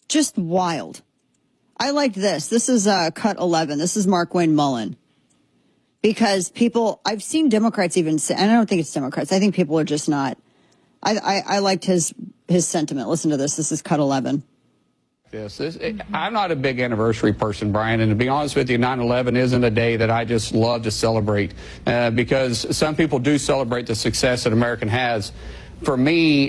just wild. I liked this. This is cut 11. This is Markwayne Mullin. Because I've seen Democrats even say, and I don't think it's Democrats. I think people are just not. I liked his sentiment. Listen to this. This is cut 11. I'm not a big anniversary person, Brian, and to be honest with you, 9/11 isn't a day that I just love to celebrate because some people do celebrate the success that America has. For me,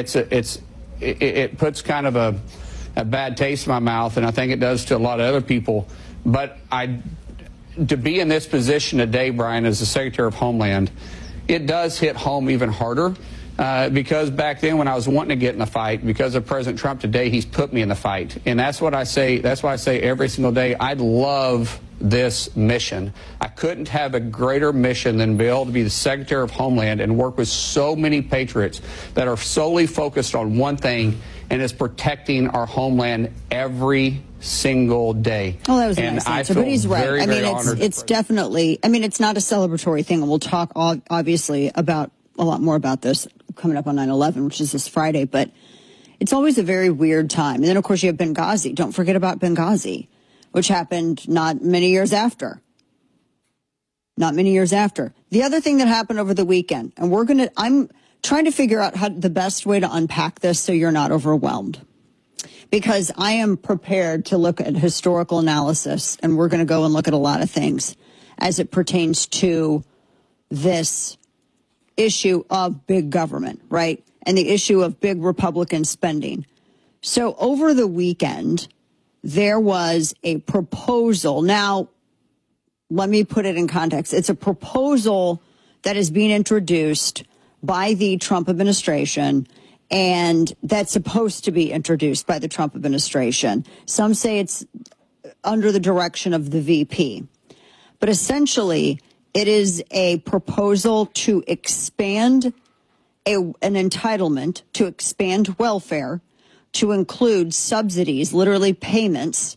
it puts kind of a bad taste in my mouth, and I think it does to a lot of other people. But to be in this position today, Brian, as the Secretary of Homeland, it does hit home even harder. Because back then when I was wanting to get in a fight, because of President Trump today, he's put me in the fight. And that's what I say. That's why I say every single day, I love this mission. I couldn't have a greater mission than be able to be the Secretary of Homeland and work with so many patriots that are solely focused on one thing, and is protecting our homeland every single day. Oh, that was a nice answer, but he's right. I mean, it's definitely, I mean, it's not a celebratory thing, and we'll talk obviously about a lot more about this coming up on 9/11, which is this Friday, but it's always a very weird time. And then, of course, you have Benghazi. Don't forget about Benghazi, which happened not many years after. Not many years after. The other thing that happened over the weekend, and I'm trying to figure out the best way to unpack this so you're not overwhelmed. Because I am prepared to look at historical analysis, and we're going to go and look at a lot of things as it pertains to this issue of big government, right? And the issue of big Republican spending. So over the weekend, there was a proposal. Now, let me put it in context. It's a proposal that is being introduced by the Trump administration, and that's supposed to be introduced by the Trump administration. Some say it's under the direction of the VP. But essentially, it is a proposal to expand an entitlement, to expand welfare, to include subsidies, literally payments,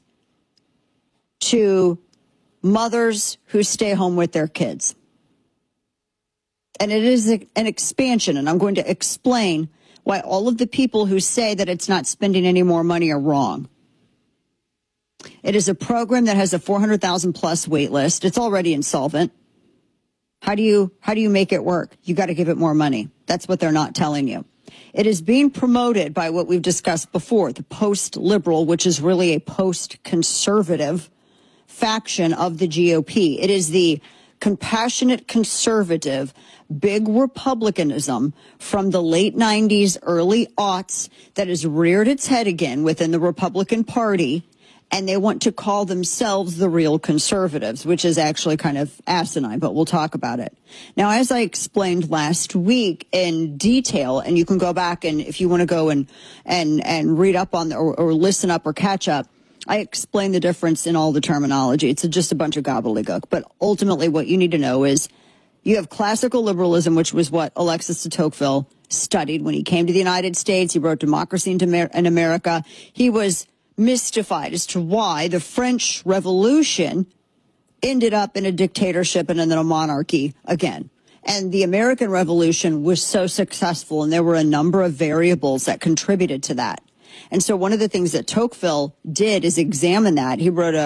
to mothers who stay home with their kids. And it is an expansion, and I'm going to explain why all of the people who say that it's not spending any more money are wrong. It is a program that has a 400,000 plus wait list. It's already insolvent. How do you make it work? You got to give it more money. That's what they're not telling you. It is being promoted by what we've discussed before, the post-liberal, which is really a post-conservative faction of the GOP. It is the compassionate conservative, big republicanism from the late 90s, early aughts that has reared its head again within the Republican Party. And they want to call themselves the real conservatives, which is actually kind of asinine, but we'll talk about it. Now, as I explained last week in detail, and you can go back and if you want to go and read up on or listen up or catch up, I explain the difference in all the terminology. It's just a bunch of gobbledygook. But ultimately, what you need to know is you have classical liberalism, which was what Alexis de Tocqueville studied when he came to the United States. He wrote Democracy in America. He was mystified as to why the French Revolution ended up in a dictatorship and then a monarchy again. And the American Revolution was so successful, and there were a number of variables that contributed to that. And so one of the things that Tocqueville did is examine that. He wrote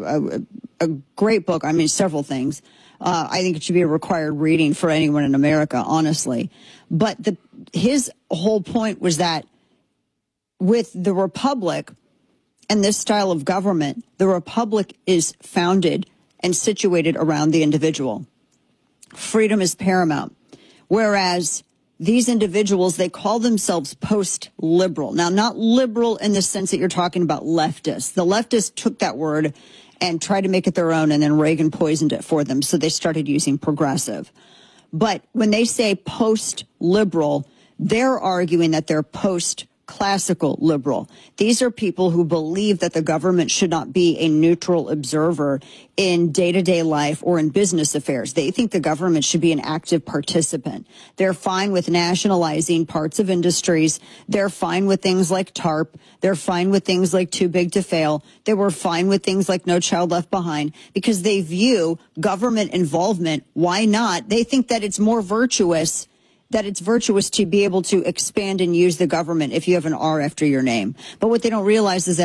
a great book. I mean, several things. I think it should be a required reading for anyone in America, honestly. But his whole point was that with the Republic and this style of government, the Republic is founded and situated around the individual. Freedom is paramount. Whereas these individuals, they call themselves post-liberal. Now, not liberal in the sense that you're talking about leftists. The leftists took that word and tried to make it their own, and then Reagan poisoned it for them, so they started using progressive. But when they say post-liberal, they're arguing that they're post-classical liberal. These are people who believe that the government should not be a neutral observer in day-to-day life or in business affairs. They think the government should be an active participant. They're fine with nationalizing parts of industries. They're fine with things like TARP. They're fine with things like Too Big to Fail. They were fine with things like No Child Left Behind because they view government involvement. Why not? They think that it's more virtuous, that it's virtuous to be able to expand and use the government if you have an R after your name. But what they don't realize is that